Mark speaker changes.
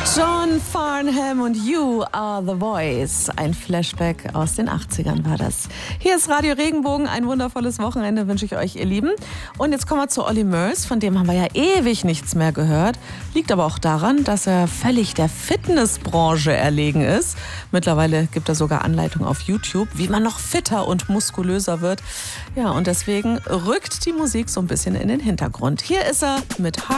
Speaker 1: John Farnham und You Are The Voice. Ein Flashback aus den 80ern war das. Hier ist Radio Regenbogen. Ein wundervolles Wochenende wünsche ich euch, ihr Lieben. Und jetzt kommen wir zu Olly Murs. Von dem haben wir ja ewig nichts mehr gehört. Liegt aber auch daran, dass er völlig der Fitnessbranche erlegen ist. Mittlerweile gibt er sogar Anleitungen auf YouTube, wie man noch fitter und muskulöser wird. Ja, und deswegen rückt die Musik so ein bisschen in den Hintergrund. Hier ist er mit